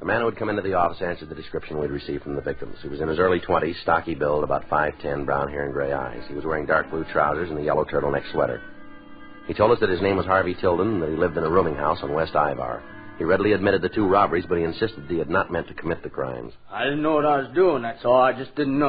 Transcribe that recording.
The man who had come into the office answered the description we'd received from the victims. He was in his early 20s, stocky build, about 5'10", brown hair and gray eyes. He was wearing dark blue trousers and a yellow turtleneck sweater. He told us that his name was Harvey Tilden and that he lived in a rooming house on West Ivar. He readily admitted the 2 robberies, but he insisted that he had not meant to commit the crimes. I didn't know what I was doing, that's all. I just didn't know.